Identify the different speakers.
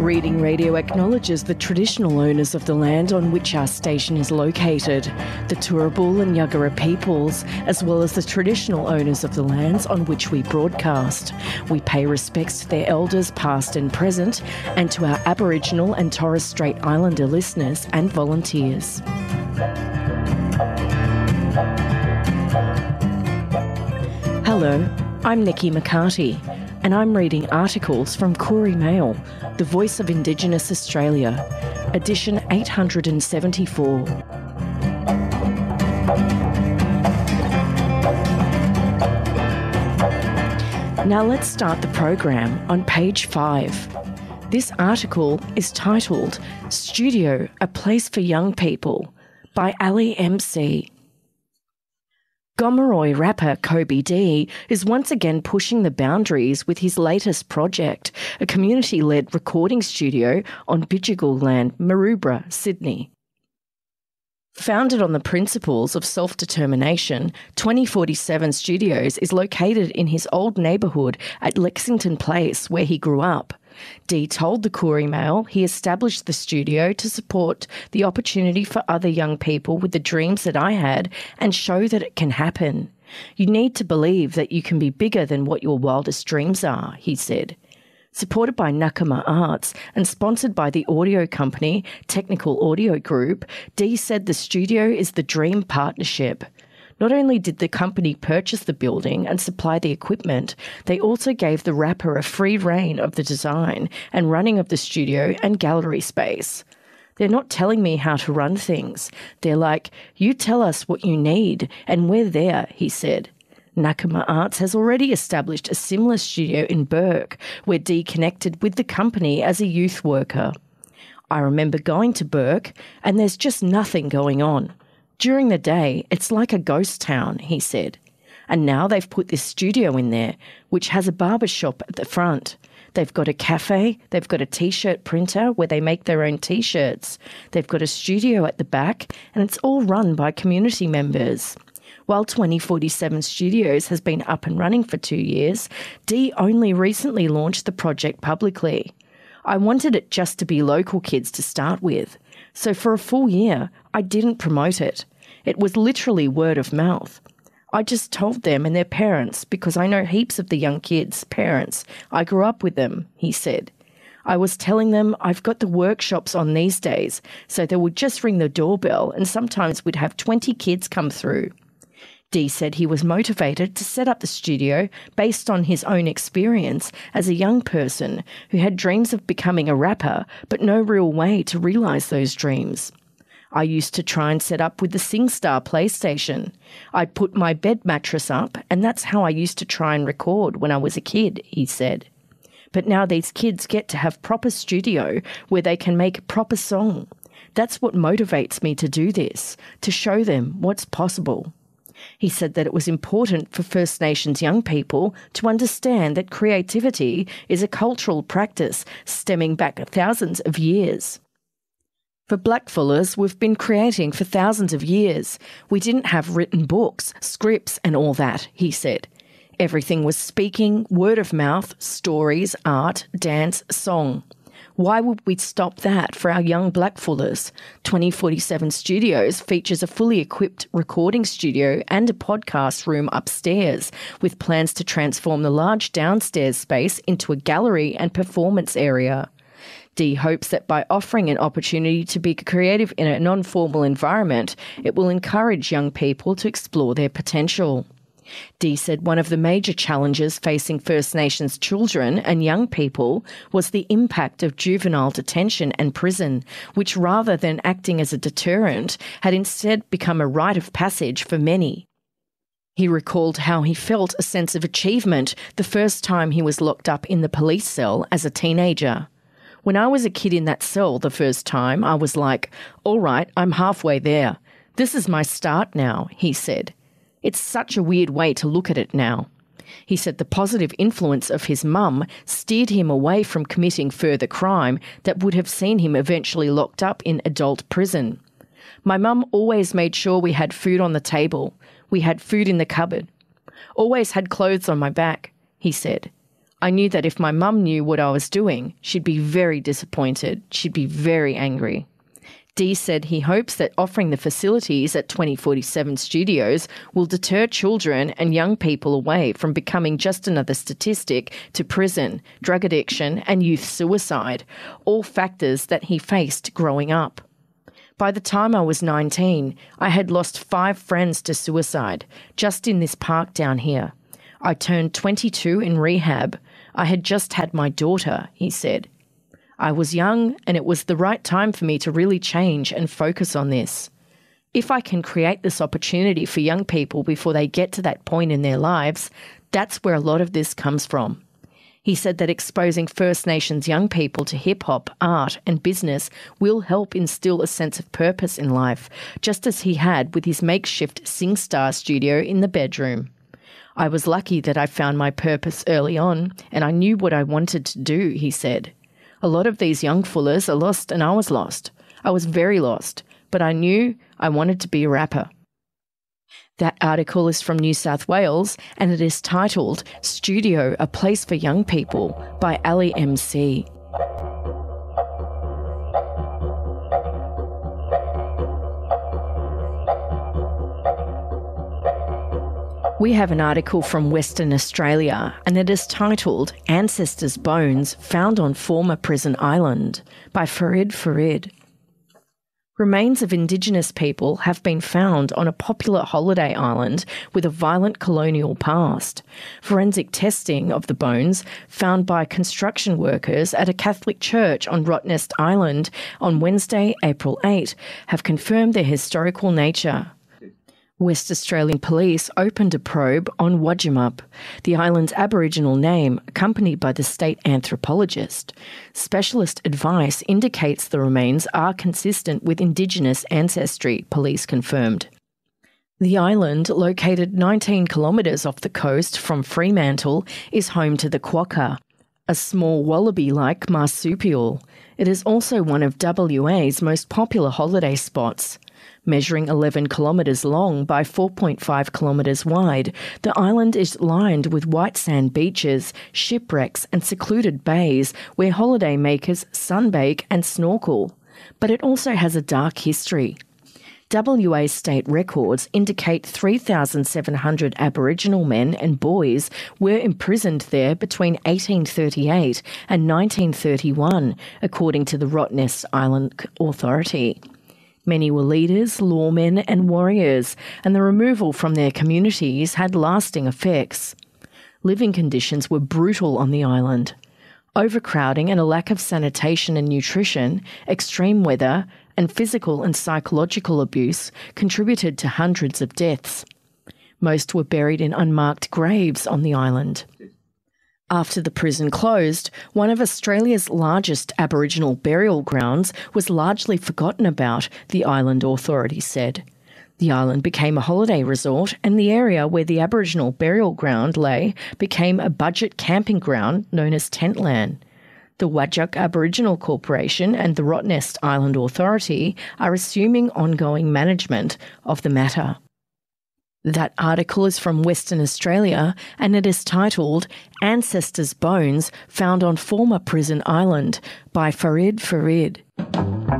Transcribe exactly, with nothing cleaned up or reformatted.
Speaker 1: Reading Radio acknowledges the traditional owners of the land on which our station is located, the Turrbal and Yuggera peoples, as well as the traditional owners of the lands on which we broadcast. We pay respects to their elders past and present, and to our Aboriginal and Torres Strait Islander listeners and volunteers. Hello, I'm Nikki McCarty, and I'm reading articles from Koori Mail, the voice of Indigenous Australia, edition eight hundred seventy-four. Now let's start the program on page five. This article is titled Studio, a Place for Young People by Ali M C. Gomeroi rapper Kobe D is once again pushing the boundaries with his latest project, a community-led recording studio on Bidjigal land, Maroubra, Sydney. Founded on the principles of self-determination, twenty forty-seven Studios is located in his old neighbourhood at Lexington Place, where he grew up. D told the Koori Mail he established the studio to support the opportunity for other young people with the dreams that I had and show that it can happen. You need to believe that you can be bigger than what your wildest dreams are, he said. Supported by Nakama Arts and sponsored by the audio company Technical Audio Group, D said the studio is the dream partnership. Not only did the company purchase the building and supply the equipment, they also gave the rapper a free rein of the design and running of the studio and gallery space. They're not telling me how to run things. They're like, you tell us what you need and we're there, he said. Nakama Arts has already established a similar studio in Bourke, where D connected with the company as a youth worker. I remember going to Bourke and there's just nothing going on. During the day, it's like a ghost town, he said. And now they've put this studio in there, which has a barber shop at the front. They've got a cafe, they've got a T-shirt printer where they make their own T-shirts. They've got a studio at the back, and it's all run by community members. While twenty forty-seven Studios has been up and running for two years, D only recently launched the project publicly. I wanted it just to be local kids to start with. So for a full year, I didn't promote it. It was literally word of mouth. I just told them and their parents because I know heaps of the young kids' parents. I grew up with them, he said. I was telling them I've got the workshops on these days, so they would just ring the doorbell and sometimes we'd have twenty kids come through. D said he was motivated to set up the studio based on his own experience as a young person who had dreams of becoming a rapper but no real way to realise those dreams. I used to try and set up with the SingStar PlayStation. I'd put my bed mattress up and that's how I used to try and record when I was a kid, he said. But now these kids get to have proper studio where they can make a proper song. That's what motivates me to do this, to show them what's possible. He said that it was important for First Nations young people to understand that creativity is a cultural practice stemming back thousands of years. For blackfellas, we've been creating for thousands of years. We didn't have written books, scripts and all that, he said. Everything was speaking, word of mouth, stories, art, dance, song. Why would we stop that for our young blackfellas? twenty forty-seven Studios features a fully equipped recording studio and a podcast room upstairs, with plans to transform the large downstairs space into a gallery and performance area. D hopes that by offering an opportunity to be creative in a non-formal environment, it will encourage young people to explore their potential. D said one of the major challenges facing First Nations children and young people was the impact of juvenile detention and prison, which rather than acting as a deterrent, had instead become a rite of passage for many. He recalled how he felt a sense of achievement the first time he was locked up in the police cell as a teenager. When I was a kid in that cell the first time, I was like, all right, I'm halfway there. This is my start now, he said. It's such a weird way to look at it now. He said the positive influence of his mum steered him away from committing further crime that would have seen him eventually locked up in adult prison. My mum always made sure we had food on the table. We had food in the cupboard. Always had clothes on my back, he said. I knew that if my mum knew what I was doing, she'd be very disappointed. She'd be very angry. Dee said he hopes that offering the facilities at twenty forty-seven Studios will deter children and young people away from becoming just another statistic to prison, drug addiction and youth suicide, all factors that he faced growing up. By the time I was nineteen, I had lost five friends to suicide, just in this park down here. I turned twenty-two in rehab. I had just had my daughter, he said. I was young and it was the right time for me to really change and focus on this. If I can create this opportunity for young people before they get to that point in their lives, that's where a lot of this comes from. He said that exposing First Nations young people to hip-hop, art and business will help instill a sense of purpose in life, just as he had with his makeshift SingStar studio in the bedroom. I was lucky that I found my purpose early on and I knew what I wanted to do, he said. A lot of these young Fullers are lost and I was lost. I was very lost, but I knew I wanted to be a rapper. That article is from New South Wales and it is titled Studio, A Place for Young People by Ali M C. We have an article from Western Australia and it is titled Ancestors' Bones Found on Former Prison Island by Farid Farid. Remains of Indigenous people have been found on a popular holiday island with a violent colonial past. Forensic testing of the bones found by construction workers at a Catholic church on Rottnest Island on Wednesday, April eighth, have confirmed their historical nature. West Australian Police opened a probe on Wajimub, the island's Aboriginal name, accompanied by the state anthropologist. Specialist advice indicates the remains are consistent with Indigenous ancestry, police confirmed. The island, located nineteen kilometres off the coast from Fremantle, is home to the quokka, a small wallaby-like marsupial. It is also one of W A's most popular holiday spots. Measuring eleven kilometres long by four point five kilometres wide, the island is lined with white sand beaches, shipwrecks and secluded bays where holidaymakers sunbake and snorkel. But it also has a dark history. W A state records indicate three thousand seven hundred Aboriginal men and boys were imprisoned there between eighteen thirty-eight and nineteen thirty-one, according to the Rottnest Island Authority. Many were leaders, lawmen and warriors, and the removal from their communities had lasting effects. Living conditions were brutal on the island. Overcrowding and a lack of sanitation and nutrition, extreme weather, and physical and psychological abuse contributed to hundreds of deaths. Most were buried in unmarked graves on the island. After the prison closed, one of Australia's largest Aboriginal burial grounds was largely forgotten about, the Island Authority said. The island became a holiday resort and the area where the Aboriginal burial ground lay became a budget camping ground known as Tentland. The Wadjuk Aboriginal Corporation and the Rottnest Island Authority are assuming ongoing management of the matter. That article is from Western Australia and it is titled Ancestors' Bones Found on Former Prison Island by Farid Farid.